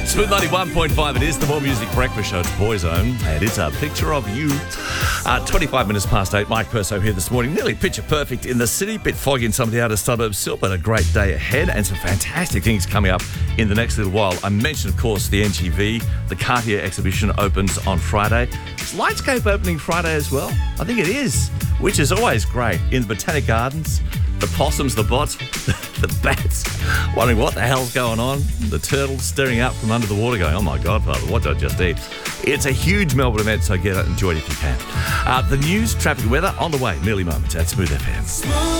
Smooth 91.5, it is the More Music Breakfast Show. It's Boyzone, and it's a picture of you. 25 minutes past 8, Mike Perso here this morning. Nearly picture perfect in the city, bit foggy in some of the outer suburbs still, but a great day ahead and some fantastic things coming up in the next little while. I mentioned, of course, the NGV, the Cartier exhibition opens on Friday. Is Lightscape opening Friday as well? I think it is, which is always great. In the Botanic Gardens, the possums, the bots, the bats, wondering what the hell's going on. The turtles staring out from under the water going, oh my God, Father, what did I just eat? It's a huge Melbourne event, so get out and enjoy it if you can. The news, traffic, weather on the way, merely moments at Smooth FM.